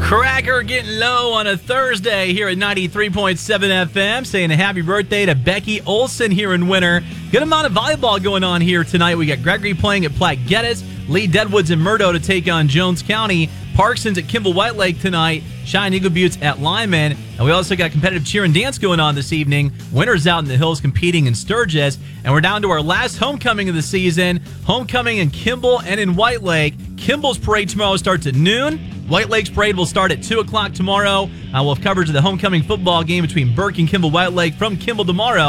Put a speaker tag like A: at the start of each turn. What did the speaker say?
A: Cracker getting low on a Thursday here at 93.7 FM, saying a happy birthday to Becky Olson here in Winter. Good amount of volleyball going on here tonight. We got Gregory playing at Platte Geddes, Lee Deadwoods and Murdo to take on Jones County, Parkson's at Kimball White Lake tonight, Cheyenne Eagle Buttes at Lyman, and we also got competitive cheer and dance going on this evening. Winter's out in the hills competing in Sturgis, and we're down to our last homecoming of the season, homecoming in Kimball and in White Lake. Kimball's parade tomorrow starts at noon. White Lake's parade will start at 2 o'clock tomorrow. We'll have coverage of the homecoming football game between Burke and Kimball White Lake from Kimball tomorrow.